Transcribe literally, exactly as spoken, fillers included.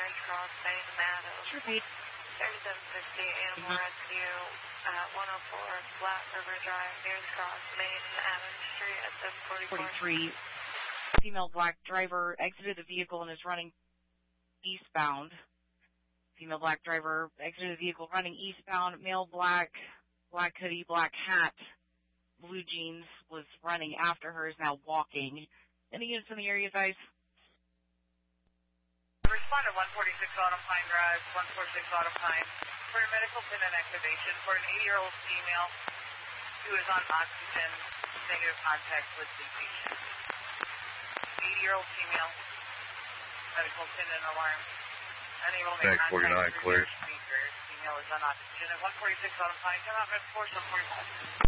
Nearest Cross, Main Meadows. Repeat. thirty-seven fifty, Animal Mhm. Rescue, uh, one oh four, Flat River Drive, Nearest Cross, Main Adams Street at seven forty-four. forty-three. Female black driver exited the vehicle and is running eastbound. Female black driver exited the vehicle running eastbound. Male black, black hoodie, black hat, blue jeans was running after her, is now walking. Any units in the area, guys? Respond to one forty-six Autumn Pine Drive, one forty-six Autumn Pine, for a medical pin and activation for an eighty-year-old female who is on oxygen, negative contact with the patient. eighty-year-old female, medical pin and alarm, unable to make contact forty-nine, through clear. their speaker. Female is on oxygen at one forty-six Autumn Pine. Come out, Red Force, one forty-five.